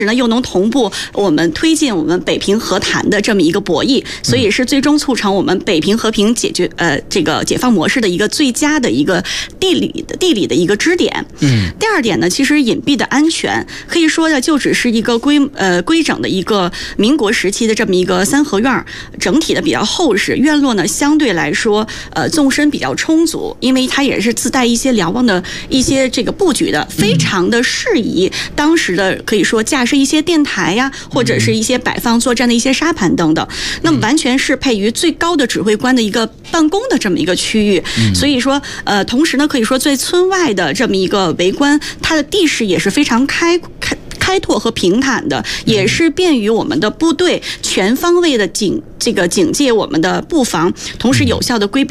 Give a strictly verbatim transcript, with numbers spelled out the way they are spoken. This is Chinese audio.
呢又能同步我们推进我们北平和谈的这么一个博弈，所以是最终促成我们北平和平解决呃这个解放模式的一个最佳的一个地理的地理的一个支点。嗯，第二点呢，其实隐蔽的安全可以说呢，就只是一个规呃规整的一个民国时期的这么一个三合院，整体的比较厚实，院落呢相对来说呃纵深比较充足，因为它也是自带一些瞭望的一些这个布局的，非常的适宜当时的可以说架设一些电台呀，或者是一些摆放作战的一些沙盘等等，那么完全适配于最高的指挥官的一个办公的这么一个区域。所以说，呃，同时呢，可以说在村外的这么一个围观，它的地势也是非常开开。开拓和平坦的，也是便于我们的部队全方位的警这个警戒我们的布防，同时有效的规避